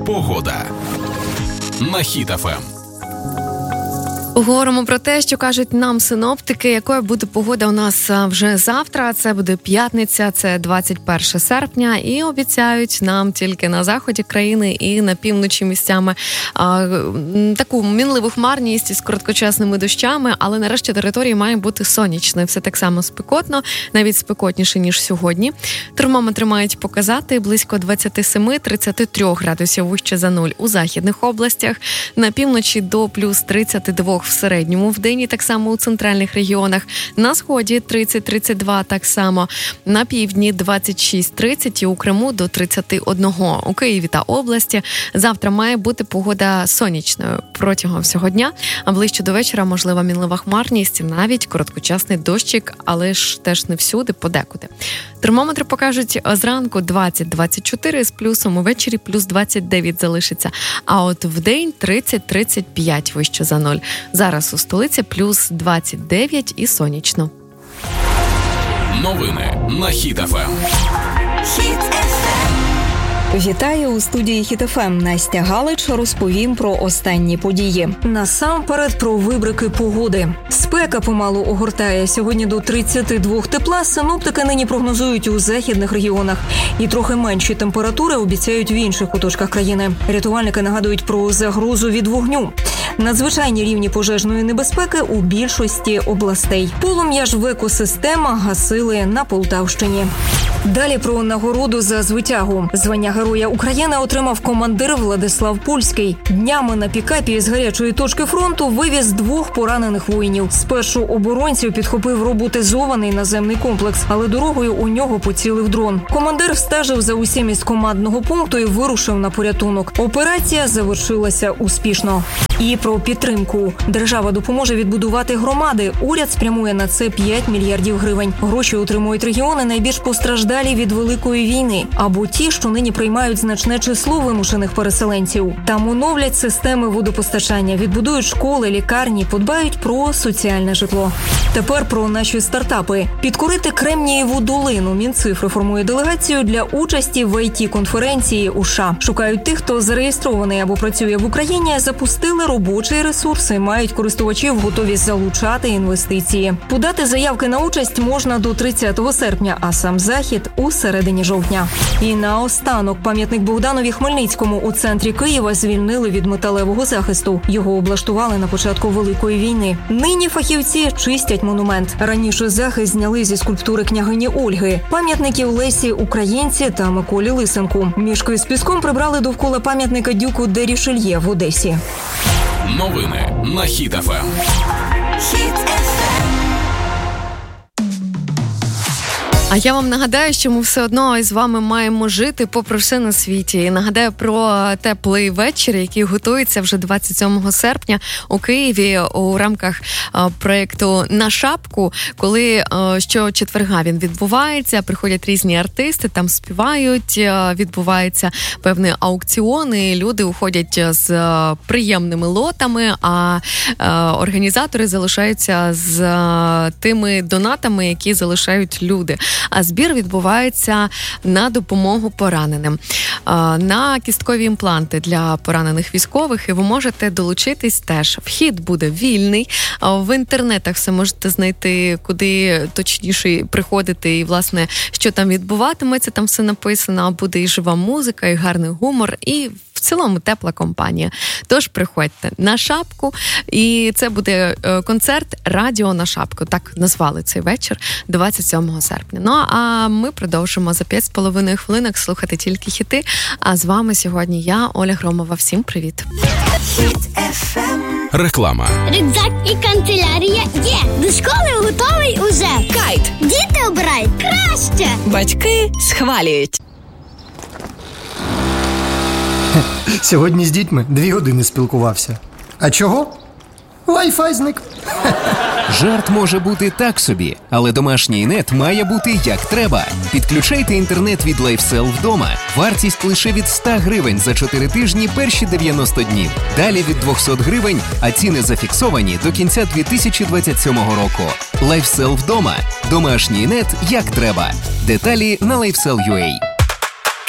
Погода на Хіт ФМ. Говоримо про те, що кажуть нам синоптики, якою буде погода у нас вже завтра. Це буде п'ятниця, це 21 серпня. І обіцяють нам тільки на заході країни і на півночі місцями таку мінливу хмарність із короткочасними дощами. Але нарешті території має бути сонячною. Все так само спекотно, навіть спекотніше, ніж сьогодні. Термометри мають показати близько 27-33 градусів вище за нуль у західних областях. На півночі до плюс 32 в середньому в день, і так само у центральних регіонах. На сході 30-32 так само. На півдні 26-30 і у Криму до 31. У Києві та області завтра має бути погода сонячною протягом всього дня, а ближче до вечора можлива мінлива хмарність, навіть короткочасний дощик, але ж теж не всюди, подекуди. Термометри покажуть зранку 20-24 з плюсом, увечері плюс 29 залишиться, а от вдень 30-35 вище за нуль. Зараз у столиці плюс 29 і сонячно. Новини на Хіт ФМ. Вітаю у студії Хіт ФМ. Настя Галич розповім про останні події. Насамперед про вибрики погоди. Спека помалу огортає. Сьогодні до 32 тепла. Синоптики нині прогнозують у західних регіонах. І трохи менші температури обіцяють в інших куточках країни. Рятувальники нагадують про загрозу від вогню. Надзвичайні рівні пожежної небезпеки у більшості областей. Полум'я ж в екосистемах гасили на Полтавщині. Далі про нагороду за звитягу. Звання Героя України отримав командир Владислав Пульський. Днями на пікапі з гарячої точки фронту вивіз 2 поранених воїнів. Спершу оборонців підхопив роботизований наземний комплекс, але дорогою у нього поцілив дрон. Командир встежив за усім із командного пункту і вирушив на порятунок. Операція завершилася успішно. І про підтримку. Держава допоможе відбудувати громади. Уряд спрямує на це 5 мільярдів гривень. Гроші отримують регіони найбільш постраждалі від Великої війни, або ті, що нині приймають значне число вимушених переселенців. Там оновлять системи водопостачання, відбудують школи, лікарні, подбають про соціальне житло. Тепер про наші стартапи. Підкорити Кремнієву долину. Мінцифри формує делегацію для участі в IT-конференції у США. Шукають тих, хто зареєстрований або працює в Україні, запустили робочі ресурси, мають користувачів готові залучати інвестиції. Подати заявки на участь можна до 30 серпня, а сам захід у середині жовтня. І наостанок пам'ятник Богданові Хмельницькому у центрі Києва звільнили від металевого захисту. Його облаштували на початку Великої війни. Нині фахівці чистять монумент. Раніше захист зняли зі скульптури княгині Ольги, пам'ятників Лесі Українці та Миколі Лисенку. Мішки з піском прибрали довкола пам'ятника Дюку де Рішельє в Одесі. Новини на Хіт ФМ. А я вам нагадаю, що ми все одно із вами маємо жити попри все на світі. І нагадаю про теплий вечір, який готується вже 27 серпня у Києві у рамках проєкту «На шапку», коли щочетверга він відбувається, приходять різні артисти, там співають, відбуваються певні аукціони, люди уходять з приємними лотами, а організатори залишаються з тими донатами, які залишають люди. А збір відбувається на допомогу пораненим, на кісткові імпланти для поранених військових, і ви можете долучитись теж. Вхід буде вільний, в інтернетах все можете знайти, куди точніше приходити і, власне, що там відбуватиметься, там все написано, буде і жива музика, і гарний гумор, і в цілому тепла компанія. Тож приходьте на шапку, і це буде концерт «Радіо на шапку». Так назвали цей вечір 27 серпня. Ну, а ми продовжимо за 5,5 хвилинок слухати тільки хіти. А з вами сьогодні я, Оля Громова. Всім привіт. Реклама. Рюкзак і канцелярія є. До школи готовий уже. Кайт. Діти обирають краще. Батьки схвалюють. Сьогодні з дітьми 2 години спілкувався. А чого? Wi-Fi зник. Жарт може бути так собі, але домашній нет має бути як треба. Підключайте інтернет від LifeSell вдома. Вартість лише від 100 гривень за 4 тижні перші 90 днів. Далі від 200 гривень, а ціни зафіксовані до кінця 2027 року. LifeSell вдома. Домашній нет як треба. Деталі на LifeSell.ua.